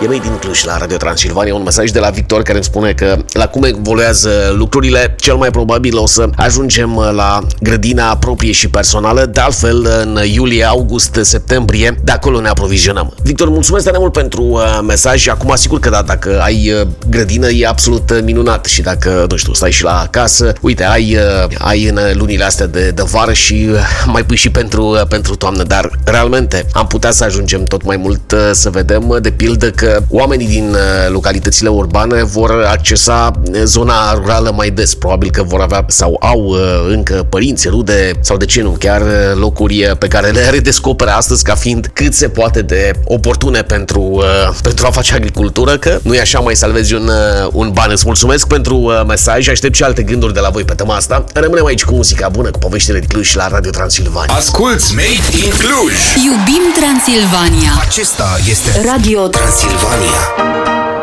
E Made in Cluj la Radio Transilvania, un mesaj de la Victor care îmi spune că la cum evoluează lucrurile, cel mai probabil o să ajungem la grădina proprie și personală, de altfel în iulie, august, septembrie, de acolo ne aprovizionăm. Victor, mulțumesc tare mult pentru mesaj. Acum, asigur că da, dacă ai grădină e absolut minunat și dacă, nu știu, stai și la casă, uite, ai în lunile astea de vară și mai pui și pentru toamnă, dar realmente am putea să ajungem tot mai mult să vedem, de pildă, că oamenii din localitățile urbane vor accesa zona rurală mai des, probabil că vor avea sau au încă părinți, rude sau de ce nu, chiar locuri pe care le redescoperă astăzi ca fiind cât se poate de oportune pentru a face agricultură, că nu e așa, mai salvezi un ban. Îți mulțumesc pentru mesaj, aștept și alte gânduri de la voi pe tema asta. Rămânem aici cu muzica bună, cu poveștile de Cluj la Radio Transilvania. Asculți Made in Cluj! Iubim Transilvania! Acesta este Radio Transilvania.